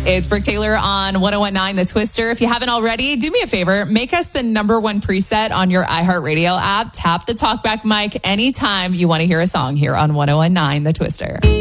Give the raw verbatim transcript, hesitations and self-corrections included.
It's Brooke Taylor on one oh one nine The Twister. If you haven't already, do me a favor. Make us the number one preset on your iHeartRadio app. Tap the talkback mic anytime you want to hear a song here on one oh one nine The Twister.